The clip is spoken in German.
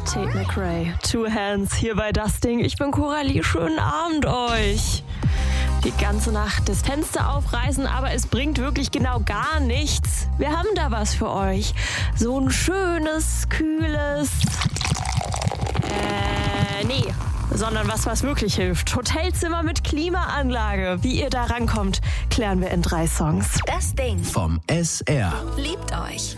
Tate McRae, Two Hands, hier bei Das Ding. Ich bin Coralie, schönen Abend euch. Die ganze Nacht das Fenster aufreißen, aber es bringt wirklich genau gar nichts. Wir haben da was für euch. So ein schönes, kühles... sondern was wirklich hilft. Hotelzimmer mit Klimaanlage. Wie ihr da rankommt, klären wir in 3 Songs. Das Ding vom SR. liebt euch.